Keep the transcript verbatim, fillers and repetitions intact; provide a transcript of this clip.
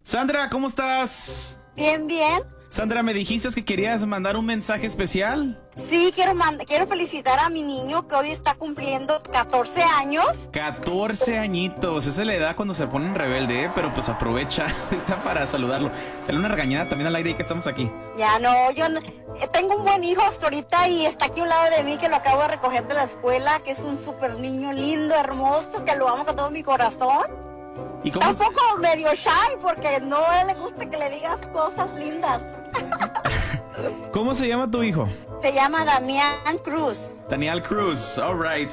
Sandra, ¿cómo estás? Bien, bien. Sandra, me dijiste que querías mandar un mensaje especial. Sí, quiero mand- quiero felicitar a mi niño que hoy está cumpliendo catorce años. catorce añitos, esa es la edad cuando se ponen rebelde, ¿eh? Pero pues aprovecha ahorita para saludarlo. Dale una regañada también al aire y que estamos aquí. Ya no, yo no- eh, tengo un buen hijo hasta ahorita y está aquí a un lado de mí que lo acabo de recoger de la escuela, que es un súper niño lindo, hermoso, que lo amo con todo mi corazón. ¿Y Está cómo, un poco medio shy porque no le gusta que le digas cosas lindas. cómo se llama tu hijo? Se llama Damián Cruz. Daniel Cruz, all right.